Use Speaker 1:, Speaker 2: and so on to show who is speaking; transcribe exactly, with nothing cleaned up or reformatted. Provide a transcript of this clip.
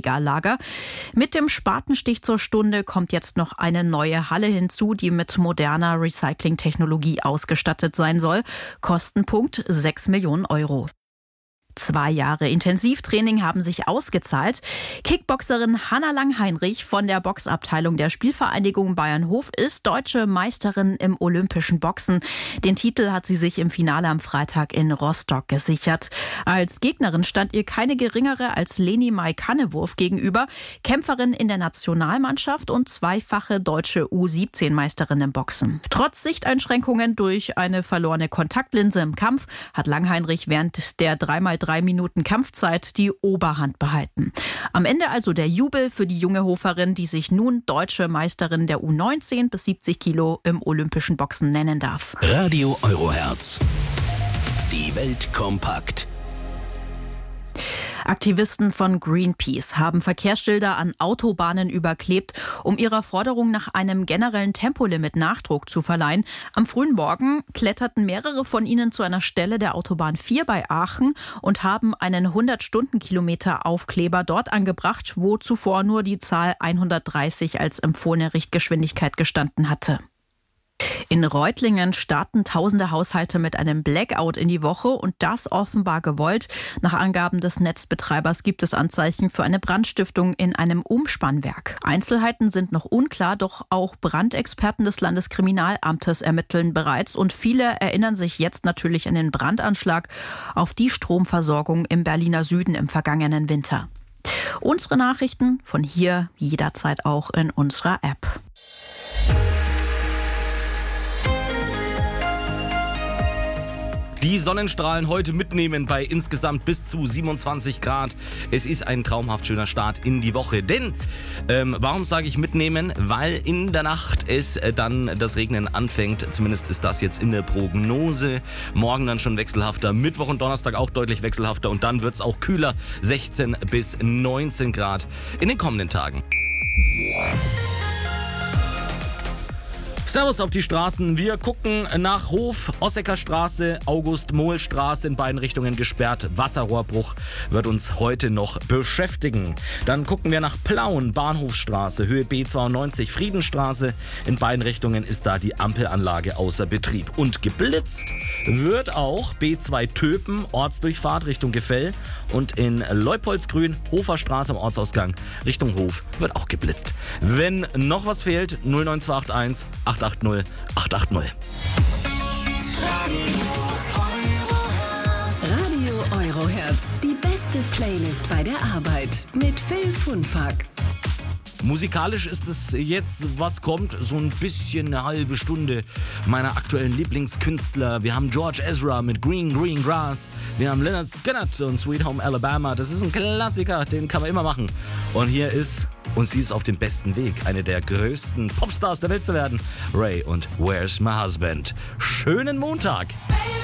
Speaker 1: Regalager. Mit dem Spatenstich zur Stunde kommt jetzt noch eine neue Halle hinzu, die mit moderner Recycling-Technologie ausgestattet sein soll. Kostenpunkt sechs Millionen Euro. Zwei Jahre Intensivtraining haben sich ausgezahlt. Kickboxerin Hanna Langheinrich von der Boxabteilung der Spielvereinigung Bayernhof ist deutsche Meisterin im olympischen Boxen. Den Titel hat sie sich im Finale am Freitag in Rostock gesichert. Als Gegnerin stand ihr keine geringere als Leni Mai Kannewurf gegenüber, Kämpferin in der Nationalmannschaft und zweifache deutsche U siebzehn Meisterin im Boxen. Trotz Sichteinschränkungen durch eine verlorene Kontaktlinse im Kampf hat Langheinrich während der dreimal drei Minuten Kampfzeit die Oberhand behalten. Am Ende also der Jubel für die junge Hoferin, die sich nun deutsche Meisterin der U neunzehn bis siebzig Kilo im olympischen Boxen nennen darf.
Speaker 2: Radio Euroherz. Die Welt kompakt.
Speaker 1: Aktivisten von Greenpeace haben Verkehrsschilder an Autobahnen überklebt, um ihrer Forderung nach einem generellen Tempolimit Nachdruck zu verleihen. Am frühen Morgen kletterten mehrere von ihnen zu einer Stelle der Autobahn vier bei Aachen und haben einen hundert Stundenkilometer Aufkleber dort angebracht, wo zuvor nur die Zahl hundertdreißig als empfohlene Richtgeschwindigkeit gestanden hatte. In Reutlingen starten tausende Haushalte mit einem Blackout in die Woche und das offenbar gewollt. Nach Angaben des Netzbetreibers gibt es Anzeichen für eine Brandstiftung in einem Umspannwerk. Einzelheiten sind noch unklar, doch auch Brandexperten des Landeskriminalamtes ermitteln bereits und viele erinnern sich jetzt natürlich an den Brandanschlag auf die Stromversorgung im Berliner Süden im vergangenen Winter. Unsere Nachrichten von hier jederzeit auch in unserer App.
Speaker 3: Die Sonnenstrahlen heute mitnehmen bei insgesamt bis zu siebenundzwanzig Grad. Es ist ein traumhaft schöner Start in die Woche. Denn, ähm, warum sage ich mitnehmen? Weil in der Nacht es äh, dann das Regnen anfängt. Zumindest ist das jetzt in der Prognose. Morgen dann schon wechselhafter. Mittwoch und Donnerstag auch deutlich wechselhafter. Und dann wird es auch kühler. sechzehn bis neunzehn Grad in den kommenden Tagen. Servus auf die Straßen. Wir gucken nach Hof, Ossecker Straße, August-Mohl-Straße in beiden Richtungen gesperrt. Wasserrohrbruch wird uns heute noch beschäftigen. Dann gucken wir nach Plauen, Bahnhofsstraße, Höhe B zweiundneunzig, Friedenstraße. In beiden Richtungen ist da die Ampelanlage außer Betrieb. Und geblitzt wird auch B zwei Töpen, Ortsdurchfahrt Richtung Gefell. Und in Leupoldsgrün, Hoferstraße am Ortsausgang Richtung Hof wird auch geblitzt. Wenn noch was fehlt, null neun zwei acht eins acht acht null acht acht null.
Speaker 4: Radio Euroherz, die beste Playlist bei der Arbeit mit Phil Funfack.
Speaker 3: Musikalisch ist es jetzt, was kommt, so ein bisschen eine halbe Stunde meiner aktuellen Lieblingskünstler. Wir haben George Ezra mit Green Green Grass. Wir haben Lynyrd Skynyrd und Sweet Home Alabama. Das ist ein Klassiker, den kann man immer machen. Und hier ist, und sie ist auf dem besten Weg, eine der größten Popstars der Welt zu werden, Ray und Where's My Husband. Schönen Montag!